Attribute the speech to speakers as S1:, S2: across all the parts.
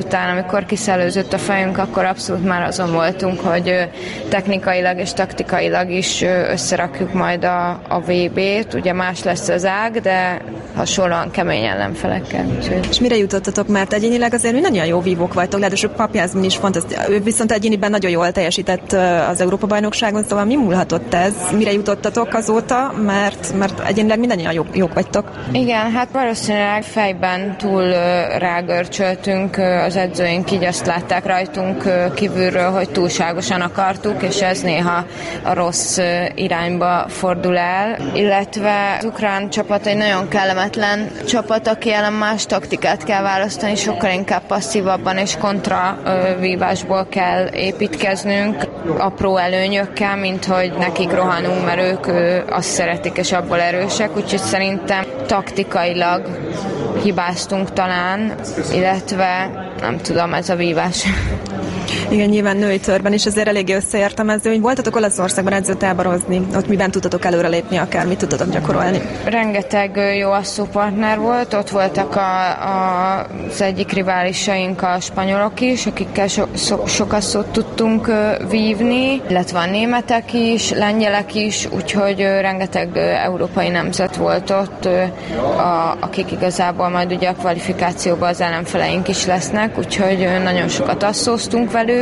S1: Utána, amikor kiszellőzött a fejünk, akkor abszolút már azon voltunk, hogy technikailag és taktikailag is összerakjuk majd a VB-t. Ugye más lesz az ág, de hasonlóan kemény ellenfelekkel.
S2: És mire jutottatok? Mert egyénileg azért mindannyian jó vívók vagytok, lehetőség Pappjázmin is fantasztikus. Ő viszont egyéniben nagyon jól teljesített az Európa-bajnokságon, szóval mi múlhatott ez? Mire jutottatok azóta? Mert egyénileg mindannyian jók vagytok.
S1: Igen, hát valószínűleg fejben túl rágörcsöltünk, az edzőink így azt látták rajtunk kívülről, hogy túlságosan akartuk, és ez néha a rossz irányba fordul el. Illetve az ukrán csapat egy nagyon kellemetlen csapat, aki ellen más taktikát kell választani, sokkal inkább passzívabban és kontravívásból kell építkeznünk, apró előnyökkel, mint hogy nekik rohanunk, mert ők azt szeretik, és abból erősek, úgyhogy szerintem taktikailag hibáztunk talán, illetve nem tudom, ez a vívás.
S2: Igen, nyilván női törben is azért eléggé összeért a mezőny. Voltatok Olaszországban edzőtáborozni? Ott miben tudtatok előrelépni, akár mit tudtatok gyakorolni?
S1: Rengeteg jó asszópartner volt, ott voltak az egyik riválisaink, a spanyolok is, akikkel sok asszót tudtunk vívni, illetve a németek is, lengyelek is, úgyhogy rengeteg európai nemzet volt ott, akik igazából majd ugye a kvalifikációban az ellenfeleink is lesznek, úgyhogy nagyon sokat asszóztunk velük.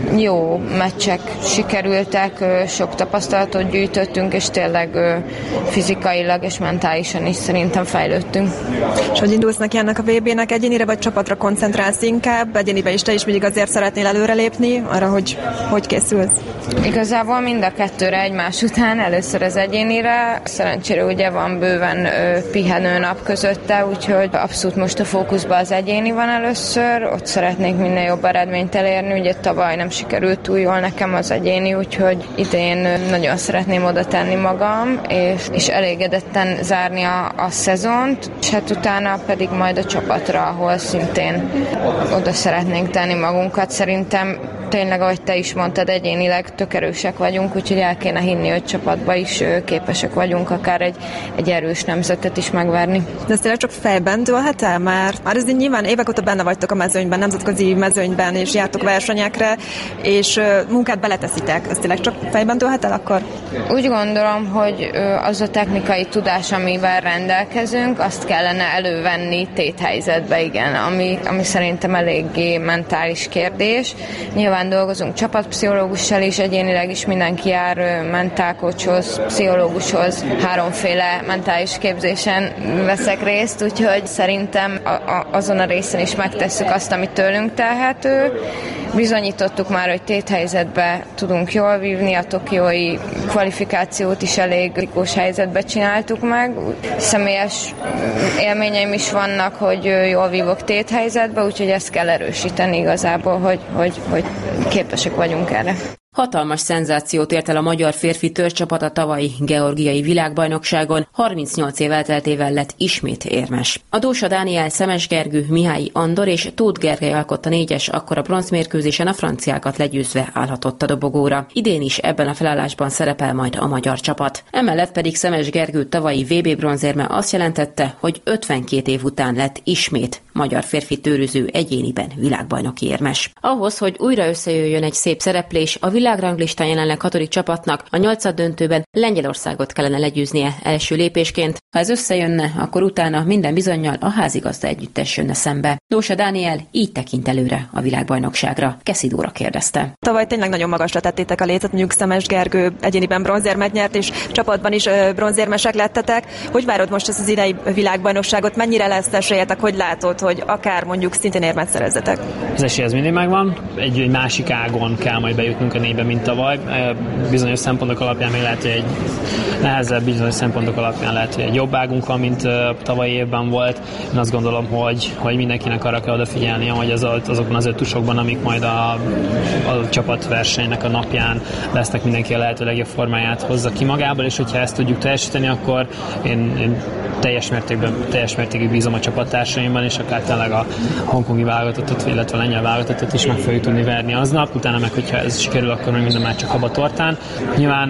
S1: Jó meccsek sikerültek, sok tapasztalatot gyűjtöttünk, és tényleg fizikailag és mentálisan is szerintem fejlődtünk.
S2: És hogy indulsz neki ennek a VB-nek, egyénire vagy csapatra koncentrálsz inkább? Egyéniben is te is mindig azért szeretnél előrelépni, arra, hogy készülsz?
S1: Igazából mind a kettőre egymás után, először az egyénire, szerencsére ugye van bőven pihenőnap közötte, úgyhogy abszolút most a fókuszban az egyéni van először, ott szeretnék minél jobb eredményt elérni, ugye tavaly nem sikerült túl jól nekem az egyéni, úgyhogy idén nagyon szeretném oda tenni magam, és elégedetten zárni a szezont, és hát utána pedig majd a csapatra, ahol szintén oda szeretnénk tenni magunkat. Szerintem tényleg, ahogy te is mondtad, egyénileg tök erősek vagyunk, úgyhogy el kéne hinni, hogy csapatban is képesek vagyunk akár egy erős nemzetet is megverni.
S2: De ez tényleg csak fejben dőlhet el? Már ez nyilván évek óta benne vagytok a mezőnyben, nemzetközi mezőnyben, és jártok versenyekre, és munkát beleteszitek. Ez tényleg csak fejben dőlhet el akkor?
S1: Úgy gondolom, hogy az a technikai tudás, amivel rendelkezünk, azt kellene elővenni téthelyzetbe, igen, ami szerintem eléggé mentális kérdés. Nyilván dolgozunk csapatpszichológussal is, egyénileg is mindenki jár mentálkocshoz, pszichológushoz, háromféle mentális képzésen veszek részt, úgyhogy szerintem azon a részen is megtesszük azt, amit tőlünk telhető. Bizonyítottuk már, hogy téthelyzetbe tudunk jól vívni, a tokiói kvalifikációt is elég rikós helyzetbe csináltuk meg. Személyes élményeim is vannak, hogy jól vívok téthelyzetbe, úgyhogy ezt kell erősíteni igazából, hogy képesek vagyunk erre.
S3: Hatalmas szenzációt ért el a magyar férfi törzscsapat a tavalyi georgiai világbajnokságon, 38 év elteltével lett ismét érmes. A Dósa Dániel, Szemes Gergő, Mihály Andor és Tóth Gergely alkotta négyes, akkor a bronzmérkőzésen a franciákat legyőzve állhatott a dobogóra. Idén is ebben a felállásban szerepel majd a magyar csapat. Emellett pedig Szemes Gergő tavalyi VB bronzérme azt jelentette, hogy 52 év után lett ismét magyar férfi tőröző egyéniben világbajnoki érmes. Ahhoz, hogy újra összejöjjön egy szép szereplés, a világranglistán jelenleg 6. csapatnak a 8. döntőben Lengyelországot kellene legyőznie első lépésként. Ha ez összejönne, akkor utána minden bizonnyal a házigazda együttes jönne szembe. Dósa Dániel így tekint előre a világbajnokságra. Keszi Dóra kérdezte.
S2: Tavaly tényleg nagyon magasra tettétek a lécet, mondjuk Szemes Gergő egyéniben bronzérmet nyert, és csapatban is bronzérmesek lettetek. Hogy várod most ezt az idei világbajnokságot? Mennyire lesz esélyetek, hogy látod, hogy akár mondjuk szintén érmet szerezzetek?
S4: Az esély az mindig megvan. Egy másik ágon kell majd bejutnunk a négybe, mint tavaly. Bizonyos szempontok alapján még lehet, hogy egy nehezebb, bizonyos szempontok alapján lehet, hogy egy jobb águnk van, mint tavalyi évben volt. Én azt gondolom, hogy mindenkinek arra kell odafigyelnie, hogy azokban az öttusokban, amik majd a csapatversenynek a napján lesznek, mindenki a lehető legjobb formáját hozza ki magából, és hogyha ezt tudjuk teljesíteni, akkor én teljes mértékig bízom a csapattársaimban, és akár tényleg a hongkongi válogatottat, illetve a lengyel válogatottat is meg fogjuk tudni verni aznap, utána meg, hogyha ez sikerül, akkor meg minden már csak hab a tortán. Nyilván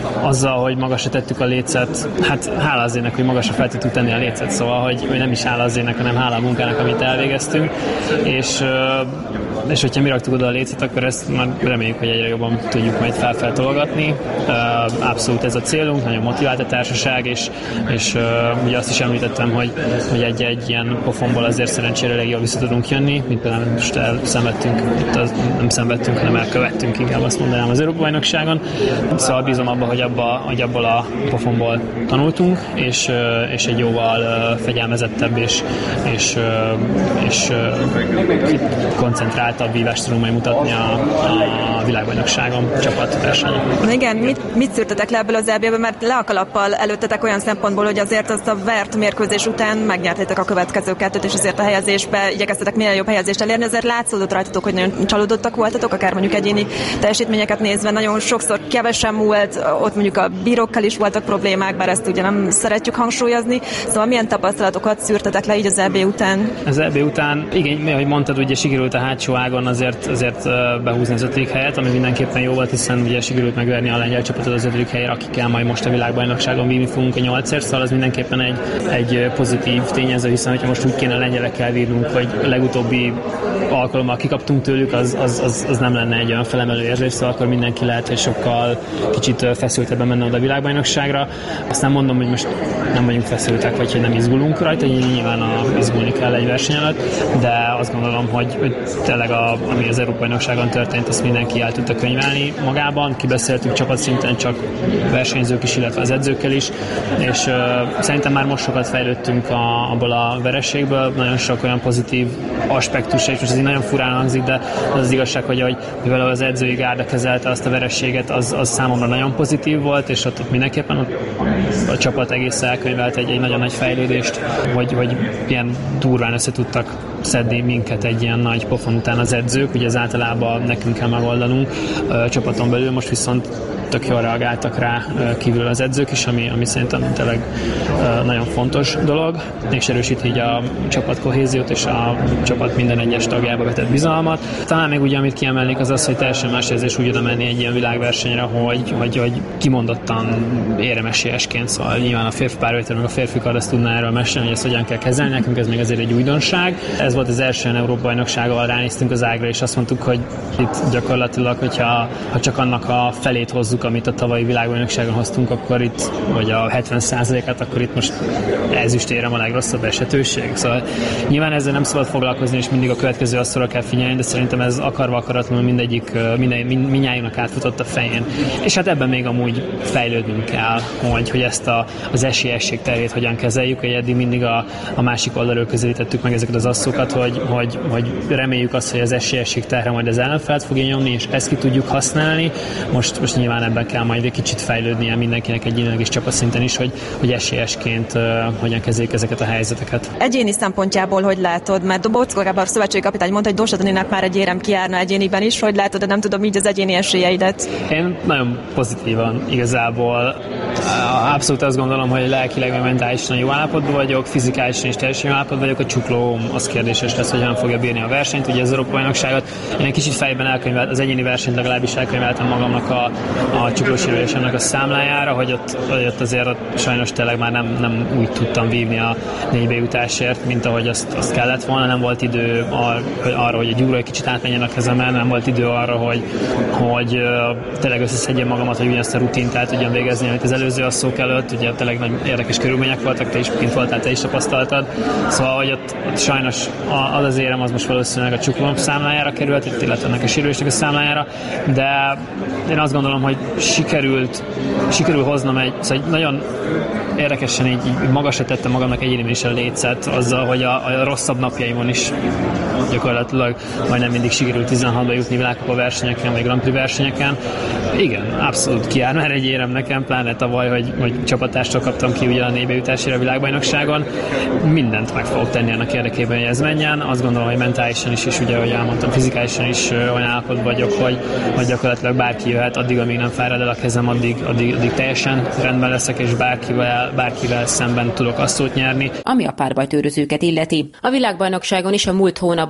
S4: azzal, hogy magasra tettük a lécet, hát hála az ének, hogy magasra fel tudtuk tenni a lécet, szóval, hogy nem is hála az ének, hanem hála a munkának, amit elvégeztünk, és hogyha mi raktuk oda a lécet, akkor ezt már reméljük, hogy egyre jobban tudjuk majd feltologatni. Abszolút ez a célunk, nagyon motivált a társaság, és ugye azt is említettem, hogy egy ilyen pofonból azért szerencsére elég jól vissza tudunk jönni, mint például most nem szenvedtünk, hanem elkövettünk, inkább azt mondanám, az Európa-bajnokságon. Szóval bízom abba, hogy abból a pofonból tanultunk, és egy jóval fegyelmezettebb és koncentráltabb vívást tudunk majd mutatni a világbajnokságon, csapatversenyen.
S2: Igen, mit szűrtetek le ebből az EB-ből, mert le a kalappal előttetek olyan szempontból, hogy azért azt a vert mérkőzés után megnyertétek a következő kettőt, és azért a helyezésbe igyekeztetek minél jobb helyezést elérni, azért látszódott rajtatok, hogy nagyon csalódottak voltatok, akár mondjuk egyéni teljesítményeket nézve, nagyon sokszor kevesen múlt, ott mondjuk a bírókkal is voltak problémák, bár ezt ugye nem szeretjük hangsúlyozni, szóval milyen tapasztalatokat szűrtetek le így az EB után?
S4: Az EB után, igen, ahogy mondtad, ugye sikerült a hátsó ágon azért behúzni az 5. helyet, ami mindenképpen jó volt, hiszen ugye sikerült megverni a lengyel csapatot az 5. helyre, akikkel majd most a világbajnokságon vívni fogunk a 8-ért, szóval az mindenképpen egy pozitív tényező, hiszen hogyha most úgy kéne a lengyelekkel vírnunk, hogy a legutóbbi alkalommal kikaptunk tőlük, az nem lenne egy olyan felemelő érzés, szóval akkor mindenki lehet, hogy sokkal kicsit feszültebben menne oda a világbajnokságra. Azt nem mondom, hogy most nem vagyunk feszültek, vagy hogy nem izgulunk rajta, nyilván izgulni kell egy verseny alatt, de azt gondolom, hogy tényleg ami az Európa-bajnokságon történt, azt mindenki el tudta könyvelni magában, kibeszéltük csapatszinten, csak versenyzők is, illetve az edzőkkel is, és szerintem már most sokat fejlődtünk abból a vereségből, nagyon sok olyan pozitív aspektus, és most ez így nagyon furán hangzik, de az igazság, hogy mivel az edzői gárda kezelte azt a vereséget, az számomra nagyon pozitív volt, és ott mindenképpen a csapat egész elkönyvelt egy nagyon nagy fejlődést, hogy ilyen durván össze tudtak szedni minket egy ilyen nagy pofon után az edzők, ugye ez általában nekünk kell megoldanunk csapaton belül, most viszont tök jól reagáltak rá kívül az edzők is, ami szerintem tényleg nagyon fontos dolog, és erősíti így a csapat kohéziót és a csapat minden egyes tagjába vetett bizalmat. Talán még ugye, amit kiemelnék, az az, hogy teljesen más érzés úgy oda menni egy ilyen világversenyre, hogy kimondottan éremesélyesként, szóval nyilván a férfi párvétel, meg a férfi kard azt tudná erről mesélni, hogy ezt hogyan kell kezelni, nekünk ez még azért egy újdonság. Ez volt az első Európa-bajnokság, ahol ránéztünk az ágra, és azt mondtuk, hogy itt gyakorlatilag, hogyha csak annak a felét hozzuk, amit a tavalyi világbajnokságon hoztunk, akkor itt, vagy a 70%-át, akkor itt most ezüstérem a legrosszabb esetőség. Szóval nyilván ezzel nem szabad foglalkozni, és mindig a következő asszorra kell figyelni, de szerintem ez akarva akaratlanul mindnyájunknak átfutott a fején. És hát ebben még amúgy fejlődnünk kell, hogy ezt az esélyesség terét hogyan kezeljük, hogy eddig mindig a másik oldalról közelítettük meg ezeket az asszokat, hogy reméljük azt, hogy az esélyesség terre majd az ellenfelet fogja nyomni, és ezt ki tudjuk használni. Most nyilván ebben kell majd egy kicsit fejlődnie mindenkinek egyénileg és csapatszinten is, hogy esélyesként hogyan kezeljük ezeket a helyzeteket.
S2: Egyéni szempontjából hogy látod? Mert Boczkó Gábor szövetségi kapitány mondta, hogy Dósa Daninak már egy érem kijárna egyéniben is, hogy látod, de nem tudom így az egyéni esélyeidet.
S4: Én nagyon pozitívan igazából. Abszolút azt gondolom, hogy lelkileg meg mentálisan jó állapotban vagyok, fizikálisan is teljesen jó állapotban vagyok, a csuklóm az kérdéses lesz, hogy hogyan fogja bírni a versenyt, ugye az Európa-bajnokságot. Én egy kicsit fejben elkönyvelt, az egyéni versenyt legalábbis elkönyveltem magamnak a csuklósérülésemnek a számlájára, hogy ott azért sajnos tényleg már nem úgy tudtam vívni a 4B jutásért, mint ahogy azt kellett volna, nem volt idő arra, hogy a gyúra egy kicsit átmenjen a kezemen, nem volt idő arra, hogy tényleg összeszedjem magamat, hogy ugyanazt a rutint el tudjam végezni, amit az előző asszók előtt, ugye tényleg nagy érdekes körülmények voltak, te is kint voltál, te is tapasztaltad, szóval, hogy ott sajnos az érem az most valószínűleg a csuklóm számlájára került, illetve ennek a sérülésnek a számlájára, de én azt gondolom, hogy sikerül hoznom szóval nagyon érdekesen így magasra tettem magamnak egyéniben is a lécet azzal, hogy a rosszabb napjaimon is gyakorlatilag majdnem mindig sikerült 16-ba jutni világkupa versenyeken, vagy Grand Prix versenyeken. Igen, abszolút kijár már egy érem nekem, pláne tavaly, hogy csapatástól kaptam ki ugye a 4B jutásért a világbajnokságon. Mindent meg fogok tenni annak érdekében, hogy ez menjen. Azt gondolom, hogy mentálisan is, és ugye, ahogy elmondtam, fizikálisan is olyan állapotban vagyok, hogy gyakorlatilag bárki jöhet, addig, amíg nem fárad el a kezem, addig teljesen rendben leszek, és bárkivel szemben tudok azt nyerni.
S3: Ami a párbajtőrözőket illeti. A világbajnokságon is a múlt hónapban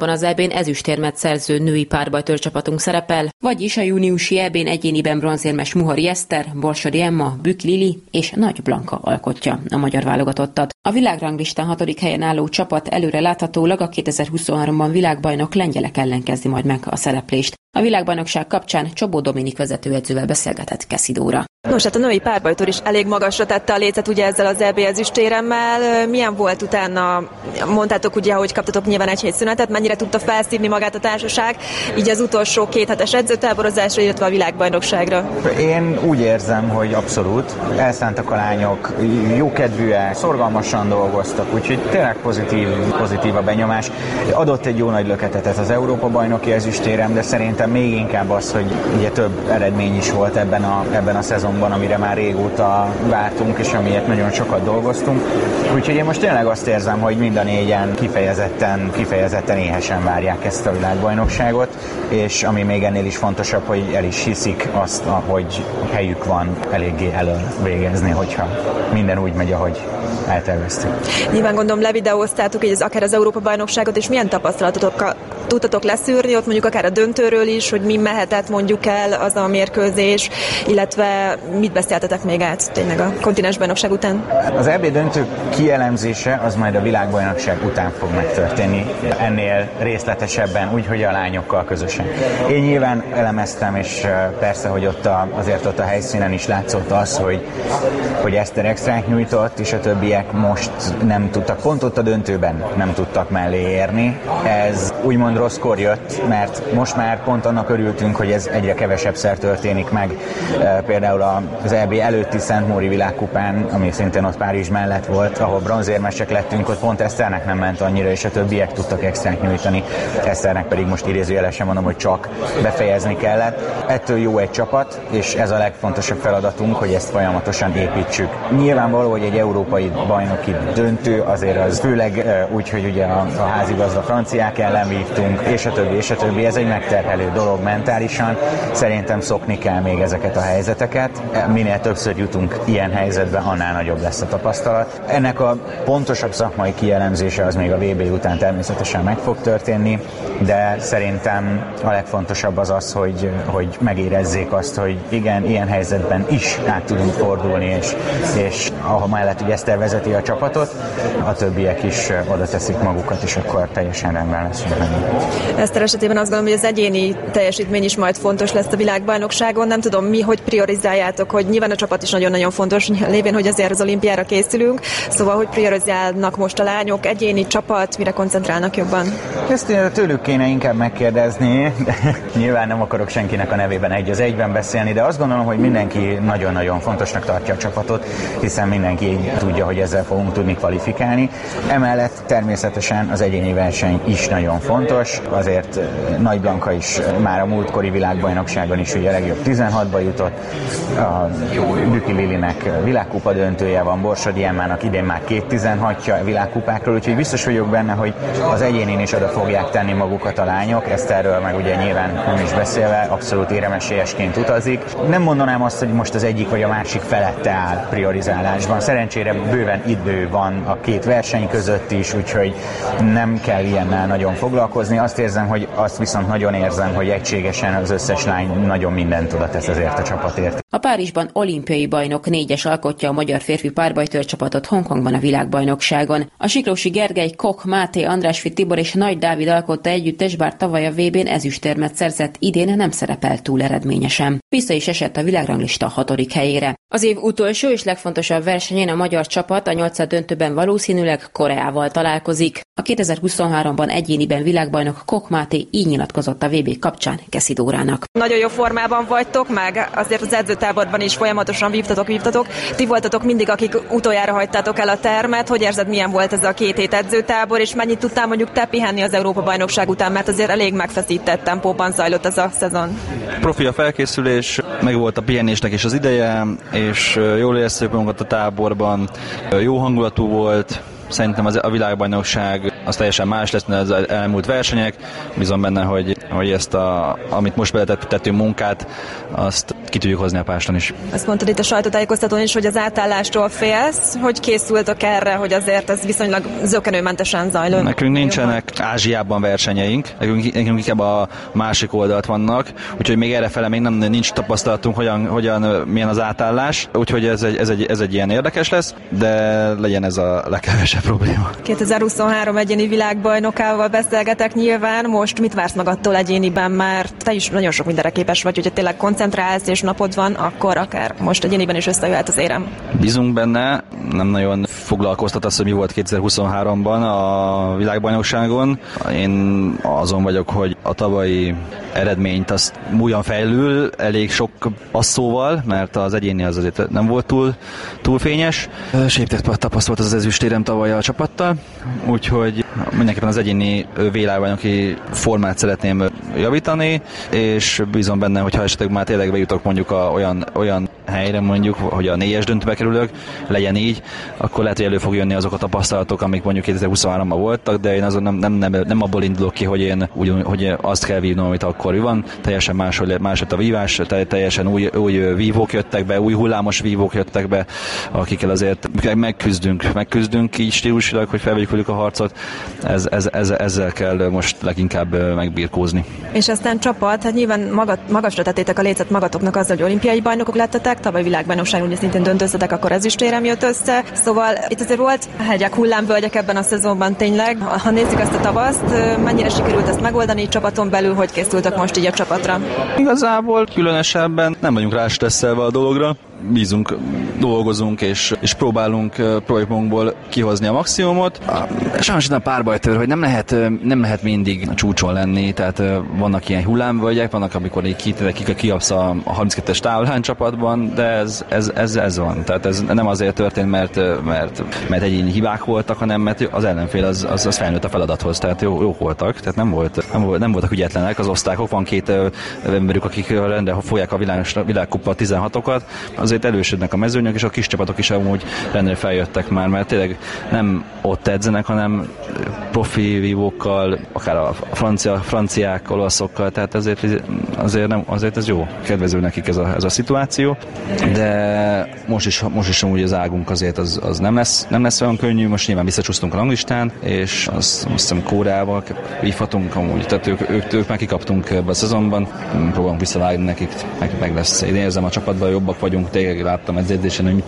S3: Rómában az EB-n ezüstérmet szerző női párbajtőr csapatunk szerepel, vagyis a júniusi EB-n egyéniben bronzérmes Muhari Eszter, Borsodi Emma, Bükk Lili és Nagy Blanka alkotja a magyar válogatottat. A világranglistán 6. helyen álló csapat előre láthatólag a 2023-ban világbajnok lengyelek ellen kezdi majd meg a szereplést. A világbajnokság kapcsán Csobó Dominik vezetőedzővel beszélgetett Keszid Dóra.
S2: Nos, hát a női párbajtőr is elég magasra tette a lécet ugye ezzel az EB ezüstéremmel. Milyen volt utána? Mondtátok ugye, hogy kaptatok nyilván egy hét szünetet, mennyire tudta felszívni magát a társaság, így az utolsó 2 hetes edzőtáborozásra, illetve a világbajnokságra?
S5: Én úgy érzem, hogy abszolút elszántak a lányok, jókedvűek, szorgalmasan dolgoztak, úgyhogy tényleg pozitív a benyomás. Adott egy jó nagy löketet ez az Európa-bajnoki ezüstérem, de szerintem még inkább az, hogy ugye több eredmény is volt ebben a szezonban, amire már régóta vártunk, és amiért nagyon sokat dolgoztunk. Úgyhogy én most tényleg azt érzem, hogy mind a négyen kifejezetten éhesen várják ezt a világbajnokságot, és ami még ennél is fontosabb, hogy el is hiszik azt, hogy helyük van eléggé elől végezni, hogyha minden úgy megy, ahogy elterveztük.
S2: Nyilván gondolom levideóztátok így akár az Európa-bajnokságot, és milyen tapasztalatokkal tudtatok leszűrni, ott mondjuk akár a döntőről is, hogy mi mehetett mondjuk el az a mérkőzés, illetve mit beszéltetek még át tényleg a kontinensbajnokság után?
S5: Az EB döntő kielemzése az majd a világbajnokság után fog megtörténni, ennél részletesebben, úgyhogy a lányokkal közösen. Én nyilván elemeztem, és persze, hogy azért ott a helyszínen is látszott az, hogy Eszter extrát nyújtott, és a többiek most nem tudtak, pont ott a döntőben nem tudtak mellé érni. Ez úgymond rosszkor jött, mert most már pont annak örültünk, hogy ez egyre kevesebbszer történik meg. Például az EB előtti Szentmóri világkupán, ami szintén ott Párizs mellett volt, ahol bronzérmesek lettünk, ott pont Eszternek nem ment annyira, és a többiek tudtak extrát nyújtani. Eszternek pedig most idézőjelesen mondom, hogy csak befejezni kellett. Ettől jó egy csapat, és ez a legfontosabb feladatunk, hogy ezt folyamatosan építsük. Nyilvánvaló, hogy egy európai bajnoki döntő, azért az főleg úgy, hogy ugye a házigazda franciák ellen vívtunk, és a többi, ez egy megterhelő dolog mentálisan. Szerintem szokni kell még ezeket a helyzeteket. Minél többször jutunk ilyen helyzetbe, annál nagyobb lesz a tapasztalat. Ennek a pontosabb szakmai kielemzése az még a VB után természetesen meg fog történni, de szerintem a legfontosabb az, hogy megérezzék azt, hogy igen, ilyen helyzetben is át tudunk fordulni, és ahol mellett ugye Eszter vezeti a csapatot, a többiek is oda teszik magukat, és akkor teljesen rendben leszünk.
S2: Eszter esetében azt gondolom, hogy az egyéni teljesítmény is majd fontos lesz a világbajnokságon. Nem tudom, mi hogy priorizáljátok, hogy nyilván a csapat is nagyon-nagyon fontos, lévén, hogy azért az olimpiára készülünk, szóval hogy priorizálnak most a lányok, egyéni csapat, mire koncentrálnak jobban?
S5: Ezt tőlük kéne inkább megkérdezni, nyilván nem akarok senkinek a nevében egy az egyben beszélni, de azt gondolom, hogy mindenki nagyon-nagyon fontosnak tartja a csapatot, hiszen mindenki tudja, hogy ezzel fogunk tudni kvalifikálni. Emellett természetesen az egyéni verseny is nagyon fontos, azért Nagy Blanka is már a múltkori világbajnokságon is ugye a legjobb 16-ba jutott, a Bükk Lilinek világkupa döntője van, Borsodi Emmának idén már 2 16-ja világkupákról, úgyhogy biztos vagyok benne, hogy az egyénén is oda fogják tenni magukat a lányok, ezt erről meg ugye nyilván nem is beszélve, abszolút éremesélyesként utazik. Nem mondanám azt, hogy most az egyik vagy a másik felette áll priorizálásban. Szerencsére bőven idő van a 2 verseny között is, úgyhogy nem kell ilyennel nagyon foglalkozni. Azt viszont nagyon érzem, hogy egységesen az összes lány nagyon mindent oda tesz azért a csapatért.
S3: A Párizsban olimpiai bajnok 4-es alkotja a magyar férfi párbajtőr csapatot Hongkongban a világbajnokságon. A Siklósi Gergely, Koch Máté, Andrásfi Tibor és Nagy Dávid alkotta együttes, bár tavaly a VB-n ezüstérmet szerzett, idén nem szerepelt túl eredményesen. Vissza is esett a világranglista 6. helyére. Az év utolsó és legfontosabb versenyén a magyar csapat a 8. döntőben valószínűleg Koreával találkozik. A 2023-ban egyéniben világbajnok Koch Máté így nyilatkozott a VB kapcsán Keszid Dórának.
S2: Nagyon jó formában vagytok, meg azért az edzőtáborban is folyamatosan vívtatok. Ti voltatok mindig, akik utoljára hagytátok el a termet. Hogy érzed, milyen volt ez a 2 hét edzőtábor, és mennyit tudtál mondjuk te pihenni az Európa-bajnokság után, mert azért elég megfeszített tempóban zajlott ez a szezon?
S6: Profi a felkészülés, meg volt a pihenésnek is az ideje, és jól éreztük magunkat a táborban, jó hangulatú volt. Szerintem a világbajnokság az teljesen más lesz, mint az elmúlt versenyek. Bízom benne, hogy ezt amit most beletettünk munkát, azt ki tudjuk hozni a páston is.
S2: Azt mondtad itt a sajtótájékoztatón is, hogy az átállástól félsz, hogy készültök erre, hogy azért ez viszonylag zökkenőmentesen zajló.
S6: Nekünk nincsenek Ázsiában versenyeink, nekünk inkább a másik oldalt vannak, úgyhogy még errefele még nincs tapasztalatunk, milyen az átállás, úgyhogy ez egy ilyen érdekes lesz, de legyen ez a legkevesebb probléma.
S2: 2023 egyéni világbajnokával beszélgetek nyilván, most mit vársz magadtól egyéniben, mert te is nagyon sok mindenre képes vagy, hogyha tényleg koncentrálsz és napod van, akkor akár most egyéniben is összejöhet az érem.
S6: Bízunk benne, nem nagyon foglalkoztat az, hogy mi volt 2023-ban a világbajnokságon. Én azon vagyok, hogy a tavalyi eredményt azt múljan fejlül elég sok passzóval, mert az egyéni az azért nem volt túl fényes. Séptett tapasztalt az ezüstérem tavaly a csapattal, úgyhogy mindenképpen az egyéni világbajnoki formát szeretném javítani, és bízom benne, hogy ha esetleg már tényleg bejutok mondjuk olyan helyre mondjuk, hogy a 4-es döntőbe kerülök, legyen így, akkor lehet, hogy elő fog jönni azok a tapasztalatok, amik mondjuk 2023-ban voltak, de én azon nem abból indulok ki, hogy én hogy azt kell vívnom, amit akkor van. Teljesen más lett a vívás, teljesen új vívók jöttek be, új hullámos vívók jöttek be, akikkel azért megküzdünk így stílusilag, hogy felvegyük a harcot. Ezzel kell most leginkább megbirkózni.
S2: És aztán csapat, hát nyilván magasra tettétek a lécet magatoknak azzal, hogy olimpiai bajnokok lettetek, tavaly világbajnokságon ugye szintén döntöztetek, akkor ezüstérem jött össze. Szóval itt azért volt hegyek, hullámvölgyek ebben a szezonban tényleg. Ha nézzük azt a tavaszt, mennyire sikerült ezt megoldani csapaton belül, hogy készültek most így a csapatra? Igazából
S6: különösebben nem vagyunk rá-stresszelve a dologra. Bízunk, dolgozunk és próbálunk magunkból kihozni a maximumot. Sajnos a párbajtőr, hogy nem lehet mindig a csúcson lenni, tehát vannak ilyen hullámvölgyek, vannak, amikor kiapsz a 32-es távolán csapatban, de ez van. Tehát ez nem azért történt, mert egyéni hibák voltak, hanem mert az ellenfél az felnőtt a feladathoz, tehát jók voltak, tehát nem voltak ügyetlenek az osztályok, van két emberük, akik rendre fogják a világkupa 16-okat, azért elősödnek a mezőnyök, és a kis csapatok is amúgy rendre feljöttek már, mert tényleg nem ott edzenek, hanem profi vívókkal, akár a franciák, olaszokkal, tehát azért ez jó, kedvező nekik ez a szituáció, de most is amúgy az águnk azért az nem lesz olyan könnyű, most nyilván visszacsúsztunk a ranglistán, és azt hiszem Kóreával vívhatunk amúgy, tehát ők már kikaptunk ebbe a szezonban, próbálunk visszavágni nekik, meg lesz. Én érzem, a csapatban jobbak vagyunk, tényleg láttam edzésen, hogy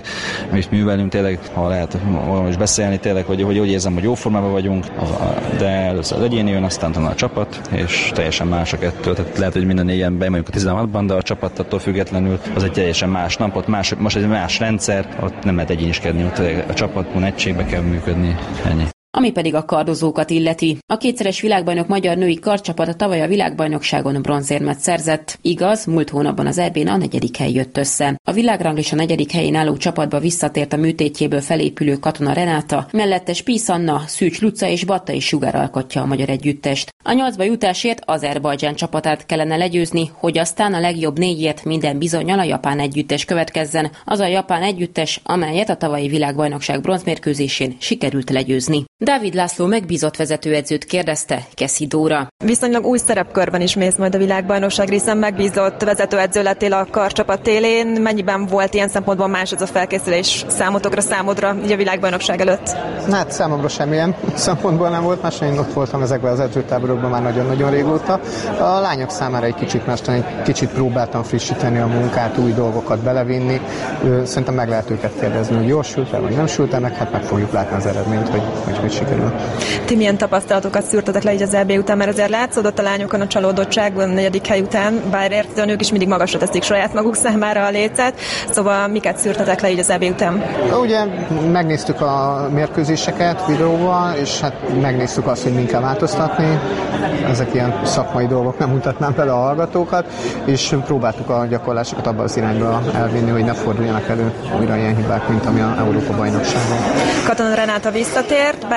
S6: mit művelünk, tényleg, ha lehet valami is beszélni, tényleg, hogy érzem, hogy jó formában vagyunk, de először az egyéni jön, aztán a csapat, és teljesen más a kettő. Tehát lehet, hogy minden négyen bemegyünk a 16-ban, de a csapat attól függetlenül az egy teljesen más nap, ott most egy más rendszer, ott nem lehet egyéniskedni, ott a csapatban egységbe kell működni, ennyi.
S3: Ami pedig a kardozókat illeti. A kétszeres világbajnok magyar női kardcsapata tavaly a világbajnokságon bronzérmet szerzett. Igaz, múlt hónapban az EB-n a 4. hely jött össze. A világranglista 4. helyén álló csapatba visszatért a műtétjéből felépülő Katona Renáta, mellette Spies Anna, Szűcs Luca és Battai Sugár alkotja a magyar együttest. A 8-ba jutásért Azerbajdzsán csapatát kellene legyőzni, hogy aztán a legjobb 4-ért minden bizonnyal a japán együttes következzen, az a japán együttes, amelyet a tavalyi világbajnokság bronzmérkőzésén sikerült legyőzni. Dávid László megbízott vezetőedzőt kérdezte Keszi Dóra.
S2: Viszonylag új szerepkörben is mész majd a világbajnokságra, hiszen megbízott vezetőedző lettél a kardcsapat élén. Mennyiben volt ilyen szempontból más ez a felkészülés számodra így a világbajnokság előtt?
S7: Hát számomra semmilyen szempontból nem volt más, én ott voltam ezekben az edzőtáborokban már nagyon-nagyon régóta. A lányok számára egy kicsit mástan, egy kicsit próbáltam frissíteni a munkát, új dolgokat belevinni. Szerintem meg lehet őket kérdezni, hogy jól sült el, vagy nem sült el, hát meg fogjuk látni az eredményt, hogy sikerül.
S2: Ti milyen tapasztalatokat szűrtetek le így az EB után, mert azért látszódott a lányokon a csalódottság a 4. hely után, bár értően ők is mindig magasra teszik saját maguk számára a lécet, szóval miket szűrtetek le így az EB után?
S7: Ugye megnéztük a mérkőzéseket videóval, és hát megnéztük azt, hogy min kell változtatni. Ezek ilyen szakmai dolgok, nem mutatnám bele a hallgatókat, és próbáltuk a gyakorlásokat abban az irányba elvinni, hogy ne forduljanak elő újra ilyen hibák, mint ami a Európa-bajnokságon.
S2: Katona Renáta visszatért, bár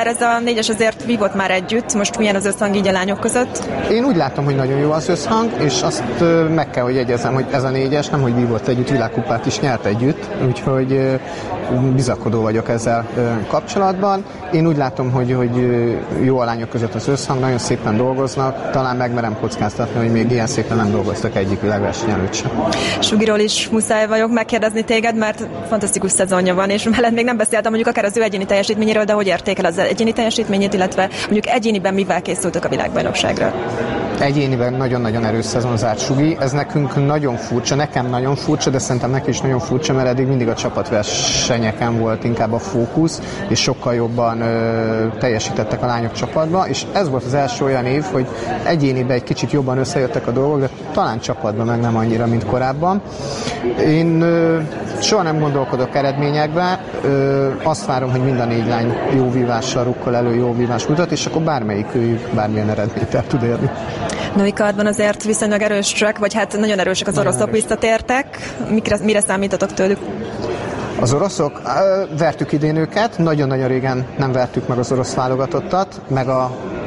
S2: bár ez a 4-es azért vívott már együtt, most milyen az összhang így a lányok között?
S7: Én úgy látom, hogy nagyon jó az összhang, és azt meg kell, hogy jegyezzem, hogy ez a 4-es nem, hogy vívott együtt, világkupát is nyert együtt, úgyhogy bizakodó vagyok ezzel kapcsolatban. Én úgy látom, hogy jó a lányok között az összhang, nagyon szépen dolgoznak, talán megmerem kockáztatni, hogy még ilyen szépen nem dolgoztak egyik világverseny előtt sem.
S2: Sugiról is muszáj vagyok megkérdezni téged, mert fantasztikus szezonja van, és mellett még nem beszéltem mondjuk akár az ő egyéni teljesítményéről, de hogy értékel az egyéni teljesítményét, illetve mondjuk egyéniben mivel készültök a világbajnokságra?
S7: Egyéniben nagyon-nagyon erős szezon zárt Sugi. Ez nekünk nagyon furcsa, nekem nagyon furcsa, de szerintem neki is nagyon furcsa, mert eddig mindig a csapatversenyeken volt inkább a fókusz, és sokkal jobban teljesítettek a lányok csapatba, és ez volt az első olyan év, hogy egyéniben egy kicsit jobban összejöttek a dolgok, de talán csapatban meg nem annyira, mint korábban. Én soha nem gondolkodok eredményekbe, azt várom, hogy mind a 4 lány jó vívással rukkol elő, jó vívást mutat, és akkor bármelyik őjük bármilyen eredményt el tud érni.
S2: Női kardban azért viszonylag erősek, vagy hát nagyon erősek az oroszok, visszatértek. Mire számítatok tőlük?
S7: Az oroszok, vertük idén őket, nagyon-nagyon régen nem vertük meg az orosz válogatottat, meg a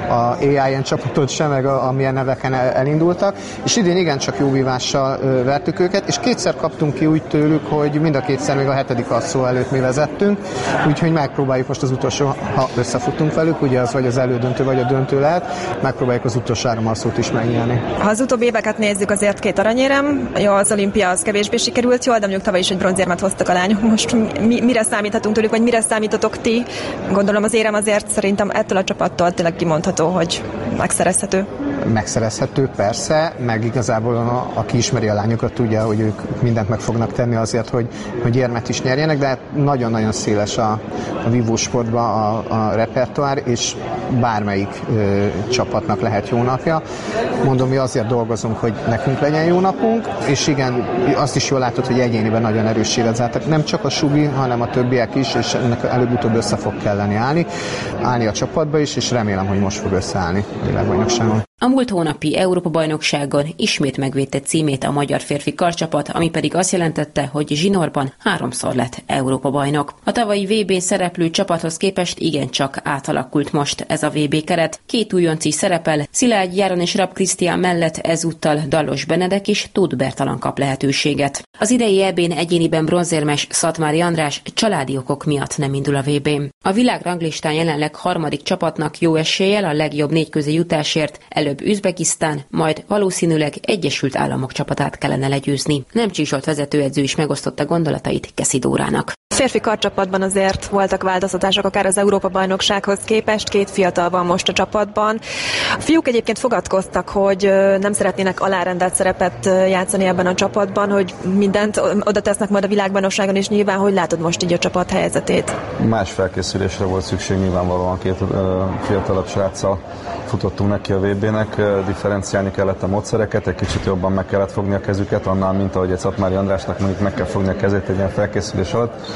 S7: AIN csapatot sem, meg amilyen neveken elindultak, és idén igencsak jó vívással vertük őket, és kétszer kaptunk ki úgy tőlük, hogy mind a kétszer még a 7. asszó előtt mi vezettünk, úgyhogy megpróbáljuk most az utolsó, ha összefutunk velük, ugye az vagy az elődöntő, vagy a döntő lehet, megpróbáljuk az utolsó 3 asszót is megnyerni.
S2: Ha az utóbbi éveket nézzük, azért 2 aranyérem, jó, az olimpia az kevésbé sikerült jól, de mondjuk tavaly is egy bronzérmet hoztak a lányok. Most mire számíthatunk tőlük, vagy mire számítotok ti? Gondolom az érem azért szerintem ettől a csapattól tényleg kimondható, hogy megszerezhető.
S7: Megszerezhető, persze, meg igazából aki ismeri a lányokat, tudja, hogy ők mindent meg fognak tenni azért, hogy érmet is nyerjenek, de nagyon-nagyon széles a vívósportban a repertoár, és bármelyik csapatnak lehet jó napja. Mondom, mi azért dolgozunk, hogy nekünk legyen jó napunk, és igen, azt is jól látod, hogy egyéniben nagyon erős évezáltak. Nem csak a Sugi, hanem a többiek is, és ennek előbb-utóbb össze fog kelleni állni a csapatba is, és remélem, hogy most fog összeállni a világbajnokságon.
S3: A múlt hónapi Európa-bajnokságon ismét megvédte címét a magyar férfi karcsapat, ami pedig azt jelentette, hogy zsinórban 3-szor lett Európa-bajnok. A tavalyi VB-n szereplő csapathoz képest igencsak átalakult most ez a VB keret. 2 újonc is szerepel, Szilágy Járon és Rapp Krisztián mellett ezúttal Dallos Benedek és Tóth Bertalan kap lehetőséget. Az idei EB-n egyéniben bronzérmes Szatmári András családi okok miatt nem indul a VB-n. A világranglistán jelenleg 3. csapatnak jó eséllyel a legjobb 4 közé jutásért előbb Üzbegisztán, majd valószínűleg Egyesült Államok csapatát kellene legyőzni. Nemcsi Zsolt vezetőedző is megosztotta gondolatait Keszi Dórának.
S2: Férfi karcsapatban azért voltak változtatások akár az Európa-bajnoksághoz képest, 2 fiatal van most a csapatban. A fiúk egyébként fogadkoztak, hogy nem szeretnének alárendelt szerepet játszani ebben a csapatban, hogy mindent oda tesznek majd a világbajnokságon, és nyilván, hogy látod most így a csapat helyzetét?
S8: Más felkészülésre volt szükség, nyilvánvalóan 2 fiatalabb sráccal futottunk neki a VB-nek, differenciálni kellett a módszereket, egy kicsit jobban meg kellett fogni a kezüket, annál, mint ahogy egy Szatmári Andrásnak mondjuk meg kell fogni a kezét egy ilyen felkészülés alatt.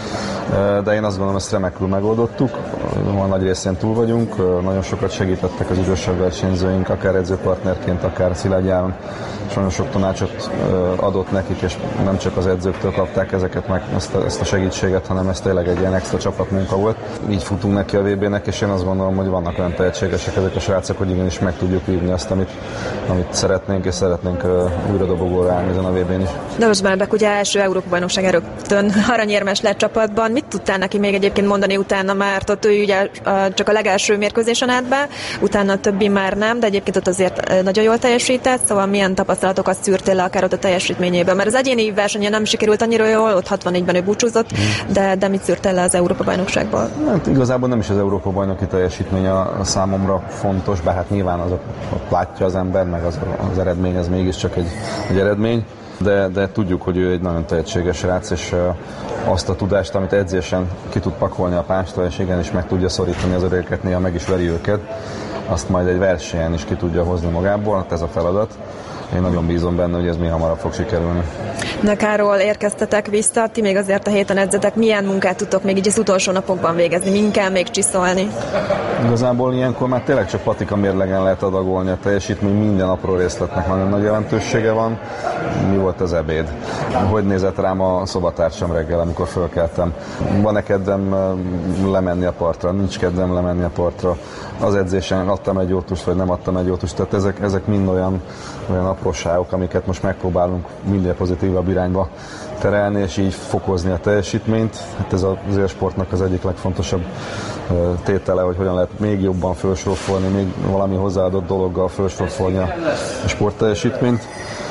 S8: De én azt gondolom, ezt remekül megoldottuk, a nagy részén túl vagyunk, nagyon sokat segítettek az idősebb versenyzőink, akár edzőpartnerként, akár Szilágy Járon, és nagyon sok tanácsot adott nekik, és nem csak az edzőktől kapták ezeket meg, ezt a segítséget, hanem ez tényleg egy ilyen extra csapatmunka volt. Így futunk neki a VB-nek, és én azt gondolom, hogy vannak olyan tehetségesek ezek a srácok, hogy igenis meg tudjuk vívni azt, amit szeretnénk, és szeretnénk újra dobogóra állni ezen a VB-n is.
S2: Dallos Benedek ugye első Európa-bajnokság rögtön aranyérmes lett csapatban. Mit tudtál neki még egyébként mondani utána, mert ott ő ugye csak a legelső mérkőzésen állt be, utána a többi már nem, de egyébként ott azért nagyon jól teljesített, szóval milyen tapasztalatokat szűrtél le akár ott a teljesítményéből, mert az egyéni versenyen nem sikerült annyira jól, ott 64-ben ő búcsúzott, de mit szűrtél le az Európa-bajnokságból?
S8: Hát igazából nem is az Európa-bajnoki teljesítmény a számomra fontos, bár hát nyilván az látja az ember, meg az eredmény, az mégiscsak egy eredmény. De tudjuk, hogy ő egy nagyon tehetséges srác, és azt a tudást, amit edzésen ki tud pakolni a pástól, és igenis meg tudja szorítani az öregeket, néha meg is veri őket, azt majd egy versenyen is ki tudja hozni magából, hát ez a feladat. én nagyon bízom benne, hogy ez mi hamarabb fog sikerülni.
S2: Nekáról érkeztetek vissza, ti még azért a héten edzetek. Milyen munkát tudtok még így az utolsó napokban végezni? Min kell még csiszolni?
S8: Igazából ilyenkor már tényleg csak patika mérlegen lehet adagolni a teljesítmény, minden apró részletnek nagyon nagy jelentősége van. Mi volt az ebéd? Hogy nézett rám a szobatársam reggel, amikor fölkeltem? Van-e kedvem lemenni a partra? Nincs kedvem lemenni a partra? Az edzésen adtam egy jótust, vagy nem adtam egy jótust? Tehát ezek mind olyan apróságok, amiket most megpróbálunk minél pozitívabb irányba terelni, és így fokozni a teljesítményt. Hát ez az élsportnak az egyik legfontosabb tétele, hogy hogyan lehet még jobban felsorofolni, még valami hozzáadott dologgal felsorofolni a sportteljesítményt.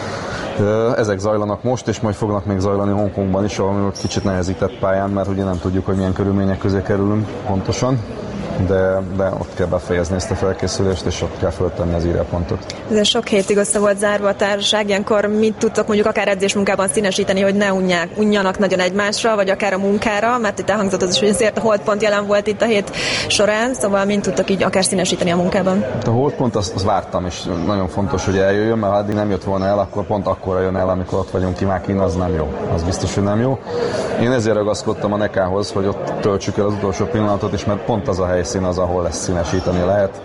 S8: Ezek zajlanak most, és majd fognak még zajlani Hongkongban is, ahol kicsit nehezített pályán, mert ugye nem tudjuk, hogy milyen körülmények közé kerülünk pontosan. De ott kell befejezni ezt a felkészülést, és ott kell föltenni az írjapontot.
S2: Ez sok hétig össze volt zárva a társaság, ilyenkor mit tudtok mondjuk akár edzésmunkában színesíteni, hogy ne unjanak nagyon egymásra, vagy akár a munkára, mert itt elhangzott az is, hogy azért a holdpont jelen volt itt a hét során, szóval mint tudtok így akár színesíteni a munkában?
S8: A holdpont azt vártam, és nagyon fontos, hogy eljöjjön, mert ha addig nem jött volna el, akkor pont akkora jön el, amikor ott vagyunk Kimákin, az nem jó. Az biztos, hogy nem jó. Én ezért ragaszkodtam a Nekához, hogy ott töltsük el az utolsó pillanatot, és mert pont az a helyszín az, ahol ezt színesíteni lehet.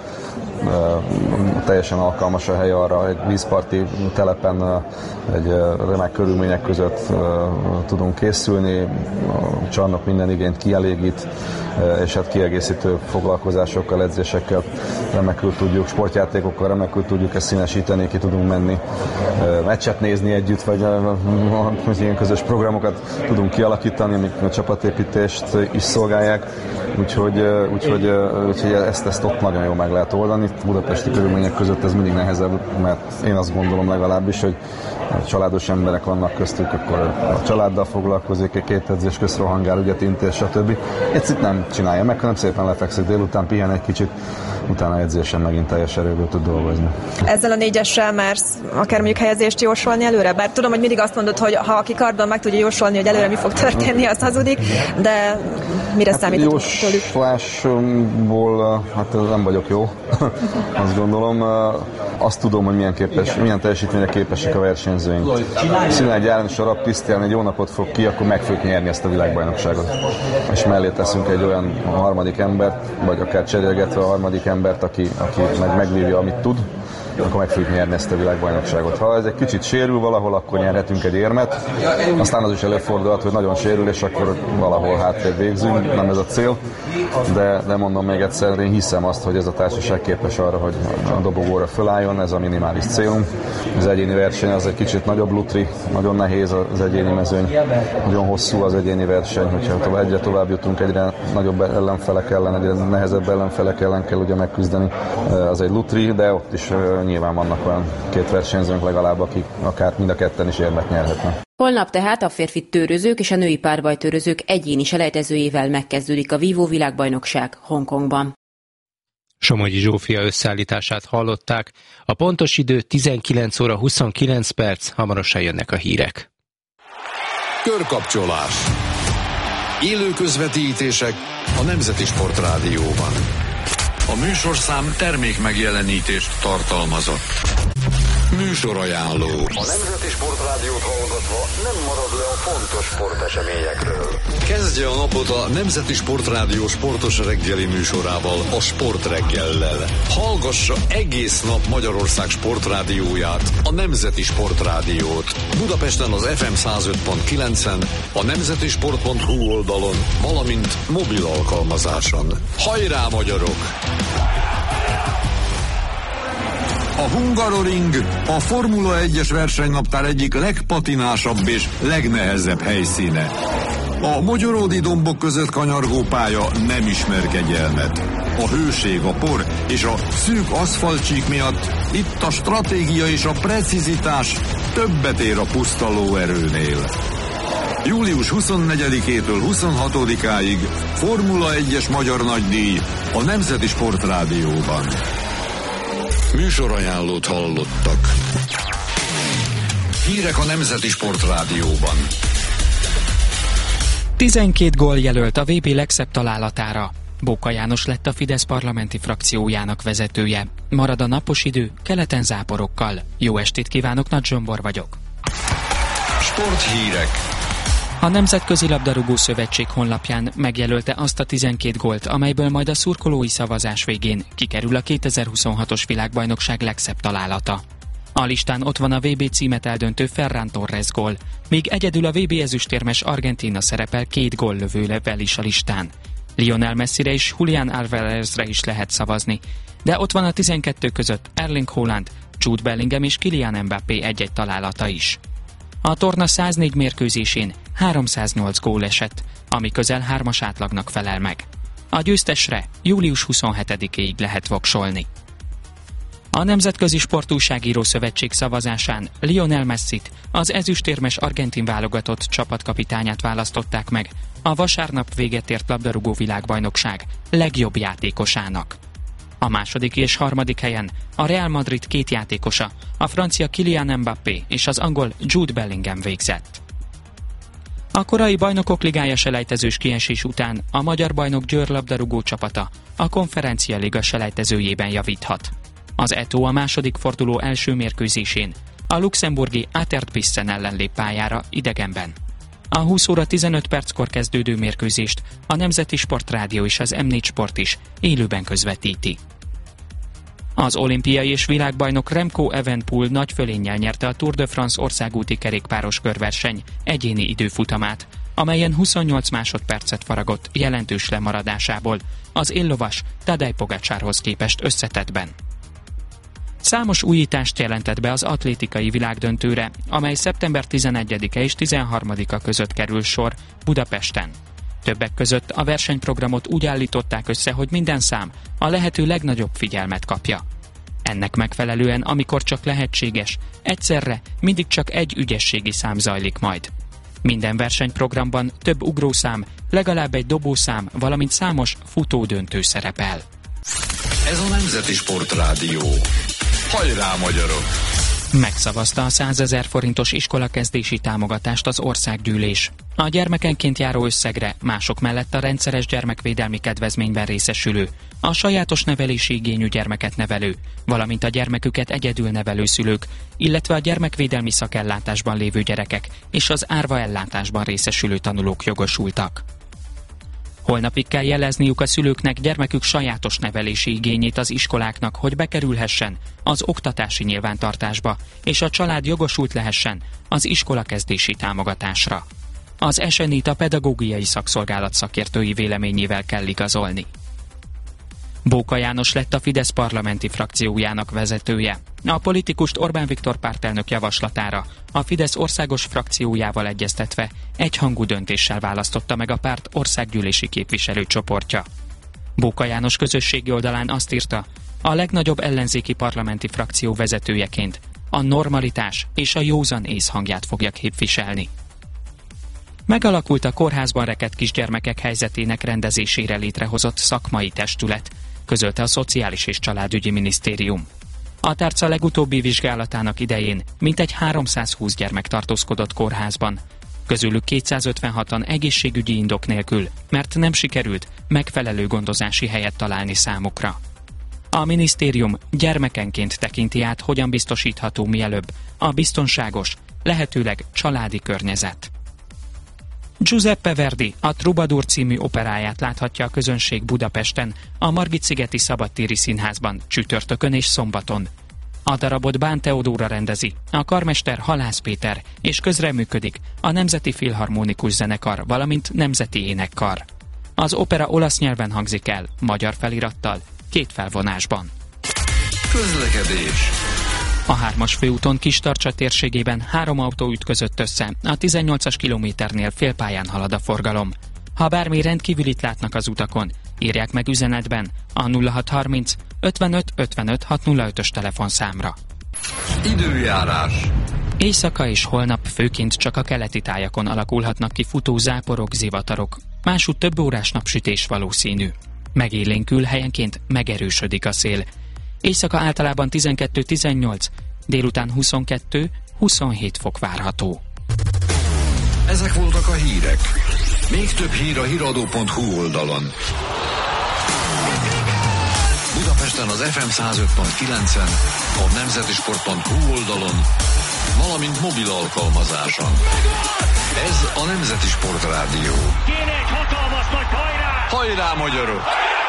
S8: Teljesen alkalmas a hely arra, egy vízparti telepen egy remek körülmények között tudunk készülni, a csarnok minden igényt kielégít, és hát kiegészítő foglalkozásokkal, edzésekkel remekül tudjuk, sportjátékokkal remekül tudjuk ezt színesíteni, ki tudunk menni, meccset nézni együtt, vagy ilyen közös programokat tudunk kialakítani, amik a csapatépítést is szolgálják, úgyhogy ezt ott nagyon jól meg lehet oldani. Budapesti körülmények között ez mindig nehezebb, mert én azt gondolom legalábbis, hogy családos emberek vannak köztük, akkor a családdal foglalkozik, egy két edzés közt rohangál, ügyet intéz, stb. Ezt itt nem csinálja meg, hanem szépen lefekszik délután, pihen egy kicsit, utána edzésen megint teljes erőből tud dolgozni.
S2: Ezzel a 4-essel mersz akár mondjuk helyezést jósolni előre? Bár tudom, hogy mindig azt mondod, hogy ha aki kardban meg tudja jósolni, hogy előre mi fog történni, az hazudik, de mire számítatok tőlük?
S8: Jóslásból nem vagyok jó, azt gondolom. Azt tudom, hogy milyen teljesítményre képesek a versenyzőink. Színál egy János Arab Krisztián egy jó napot fog ki, akkor meg fogjuk nyerni ezt a világbajnokságot. És mellé teszünk egy olyan harmadik embert, vagy akár cserélgetve a harmadik embert, aki megvívja, amit tud, akkor meg fogjuk nyerni ezt a világbajnokságot. Ha ez egy kicsit sérül valahol, akkor nyerhetünk egy érmet. Aztán az is előfordulhat, hogy nagyon sérül, és akkor valahol hátrébb végzünk, nem ez a cél. De mondom még egyszer, én hiszem azt, hogy ez a társaság képes arra, hogy a dobogóra fölálljon, ez a minimális célunk. Az egyéni verseny az egy kicsit nagyobb lutri, nagyon nehéz az egyéni mezőny, nagyon hosszú az egyéni verseny, hogyha egyre tovább jutunk, egyre nagyobb ellenfelek ellen, egyre nehezebb ellenfelek ellen kell ugye megküzdeni. Az egy lutri, de ott is nyilván vannak olyan két versenyzőnk legalább, akik akár mind a ketten is érmet nyerhetnek.
S3: Holnap tehát a férfi tőrözők és a női párbajtőrözők egyéni selejtezőjével megkezdődik a Vívó világbajnokság Hongkongban.
S9: Somogyi Zsófia összeállítását hallották. A pontos idő 19 óra 29 perc, hamarosan jönnek a hírek.
S10: Körkapcsolás. Élő közvetítések a Nemzeti Sportrádióban. A műsorszám termék megjelenítést tartalmazott. Műsorajánló. A Nemzeti Sportrádiót hallgatva nem marad le a fontos sporteseményekről. Kezdje a napot a Nemzeti Sportrádió sportos reggeli műsorával, a Sportreggellel. Hallgassa egész nap Magyarország sportrádióját, a Nemzeti Sportrádiót. Budapesten az FM 105.9-en, a nemzetisport.hu oldalon, valamint mobil alkalmazáson. Hajrá, magyarok! A Hungaroring a Formula 1-es versenynaptár egyik legpatinásabb és legnehezebb helyszíne. A mogyoródi dombok között kanyargó pálya nem ismer kegyelmet. A hőség, a por és a szűk aszfaltcsík miatt itt a stratégia és a precizitás többet ér a puszta lóerőnél. Július 24-től 26-áig Formula 1-es magyar nagydíj a Nemzeti Sportrádióban. Műsorajánlót hallottak. Hírek a Nemzeti Sportrádióban.
S11: 12 gól jelölt a VB legszebb találatára. Bóka János lett a Fidesz parlamenti frakciójának vezetője. Marad a napos idő, keleten záporokkal. Jó estét kívánok, Nagy Zsombor vagyok.
S10: Sporthírek.
S11: A Nemzetközi Labdarúgó Szövetség honlapján megjelölte azt a 12 gólt, amelyből majd a szurkolói szavazás végén kikerül a 2026-os világbajnokság legszebb találata. A listán ott van a VB címet eldöntő Ferran Torres gól, míg egyedül a VB ezüstérmes Argentína szerepel 2 góllövővel is a listán. Lionel Messire és Julián Álvarezre is lehet szavazni, de ott van a 12 között Erling Haaland, Jude Bellingham és Kylian Mbappé egy-egy találata is. A torna 104 mérkőzésén 308 gól esett, ami közel 3-as átlagnak felel meg. A győztesre július 27-ig lehet voksolni. A Nemzetközi Sportújságíró Szövetség szavazásán Lionel Messit, az ezüstérmes argentin válogatott csapatkapitányát választották meg a vasárnap véget ért labdarúgó világbajnokság legjobb játékosának. A második és harmadik helyen a Real Madrid 2 játékosa, a francia Kylian Mbappé és az angol Jude Bellingham végzett. A korai Bajnokok Ligája selejtezős kiesés után a magyar bajnok Győr labdarúgó csapata a Konferencia Liga selejtezőjében javíthat. Az Eto a második forduló első mérkőzésén a luxemburgi Aterbissen ellen lép pályára idegenben. A 20 óra 15 perckor kezdődő mérkőzést a Nemzeti Sportrádió és az M4 Sport is élőben közvetíti. Az olimpiai és világbajnok Remco Evenepoel nagy fölénnyel nyerte a Tour de France országúti kerékpáros körverseny egyéni időfutamát, amelyen 28 másodpercet faragott jelentős lemaradásából az éllovas Tadej Pogačarhoz képest összetettben. Számos újítást jelentett be az atlétikai világdöntőre, amely szeptember 11-e és 13-a között kerül sor Budapesten. Többek között a versenyprogramot úgy állították össze, hogy minden szám a lehető legnagyobb figyelmet kapja. Ennek megfelelően, amikor csak lehetséges, egyszerre mindig csak egy ügyességi szám zajlik majd. Minden versenyprogramban több ugrószám, legalább egy dobószám, valamint számos futódöntő szerepel.
S10: Ez a Nemzeti Sportrádió. Hajrá, magyarok!
S11: Megszavazta a 100 000 forintos iskolakezdési támogatást az országgyűlés. A gyermekenként járó összegre mások mellett a rendszeres gyermekvédelmi kedvezményben részesülő, a sajátos nevelési igényű gyermeket nevelő, valamint a gyermeküket egyedül nevelő szülők, illetve a gyermekvédelmi szakellátásban lévő gyerekek és az árva ellátásban részesülő tanulók jogosultak. Holnapig kell jelezniük a szülőknek gyermekük sajátos nevelési igényét az iskoláknak, hogy bekerülhessen az oktatási nyilvántartásba, és a család jogosult lehessen az iskolakezdési támogatásra. Az esenyt a pedagógiai szakszolgálat szakértői véleményével kell igazolni. Bóka János lett a Fidesz parlamenti frakciójának vezetője. A politikust Orbán Viktor pártelnök javaslatára a Fidesz országos frakciójával egyeztetve egyhangú döntéssel választotta meg a párt országgyűlési képviselőcsoportja. Bóka János közösségi oldalán azt írta, a legnagyobb ellenzéki parlamenti frakció vezetőjeként a normalitás és a józan ész hangját fogja képviselni. Megalakult a kórházban rekedt kisgyermekek helyzetének rendezésére létrehozott szakmai testület, közölte a Szociális és Családügyi Minisztérium. A tárca legutóbbi vizsgálatának idején mintegy 320 gyermek tartózkodott kórházban, közülük 256-an egészségügyi indok nélkül, mert nem sikerült megfelelő gondozási helyet találni számukra. A minisztérium gyermekenként tekinti át, hogyan biztosítható mielőbb a biztonságos, lehetőleg családi környezet. Giuseppe Verdi a Troubadour című operáját láthatja a közönség Budapesten, a Margit-szigeti Szabadtéri Színházban csütörtökön és szombaton. A darabot Bán Teodóra rendezi, a karmester Halász Péter, és közreműködik a Nemzeti Filharmonikus Zenekar, valamint Nemzeti Énekkar. Az opera olasz nyelven hangzik el, magyar felirattal, 2 felvonásban.
S10: Közlekedés.
S11: A 3-as főúton Kistarcsa térségében 3 autó ütközött össze, a 18-as kilométernél félpályán halad a forgalom. Ha bármi rendkívülit látnak az utakon, írják meg üzenetben a 0630 55 55 605-ös telefonszámra.
S10: Időjárás.
S11: Éjszaka és holnap főként csak a keleti tájakon alakulhatnak ki futó záporok, zivatarok. Másútt több órás napsütés valószínű. Megélénkül, helyenként megerősödik a szél. Éjszaka általában 12-18, délután 22-27 fok várható.
S10: Ezek voltak a hírek. Még több hír a hiradó.hu oldalon. Budapesten az FM 105.9-en, a nemzetisport.hu oldalon, valamint mobil alkalmazáson. Ez a Nemzeti Sport Rádió.
S12: Kéne egy hatalmas nagy hajrá!
S10: Hajrá, magyarok!